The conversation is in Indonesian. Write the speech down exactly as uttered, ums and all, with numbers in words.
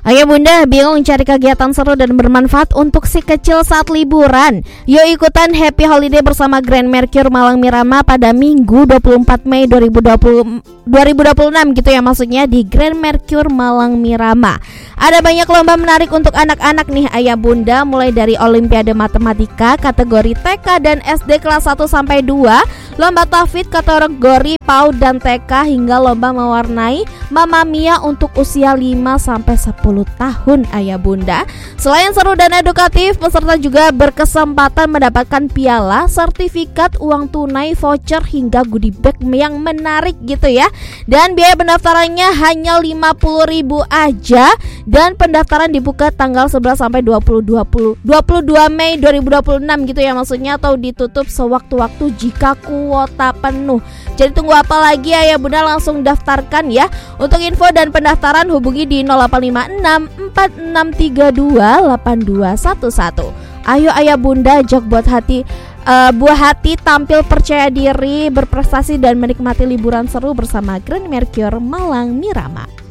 Ayo bunda, bingung cari kegiatan seru dan bermanfaat untuk si kecil saat liburan? Yuk ikutan Happy Holiday bersama Grand Mercure Malang Miramah pada Minggu dua puluh empat Mei dua ribu dua puluh, dua ribu dua puluh enam gitu ya, maksudnya di Grand Mercure Malang Miramah. Ada banyak lomba menarik untuk anak-anak nih ayah bunda, mulai dari Olimpiade Matematika kategori T K dan S D kelas satu sampai dua, lomba tahfidz kategori PAUD dan T K, hingga lomba mewarnai Mamma Mia untuk usia lima sampai sepuluh tahun ayah bunda. Selain seru dan edukatif, peserta juga berkesempatan mendapatkan piala, sertifikat, uang tunai, voucher hingga goodie bag yang menarik gitu ya. Dan biaya pendaftarannya hanya lima puluh ribu aja, dan pendaftaran dibuka tanggal sebelas sampai dua puluh dua Mei dua ribu dua puluh enam gitu ya maksudnya, atau ditutup sewaktu-waktu jika kuota penuh. Jadi tunggu apa lagi ayah bunda, langsung daftarkan ya. Untuk info dan pendaftaran hubungi di nol delapan lima enam empat enam tiga dua delapan dua satu satu. Ayo ayah bunda, jok buat hati uh, buah hati, tampil percaya diri, berprestasi dan menikmati liburan seru bersama Grand Mercure Malang Miramah.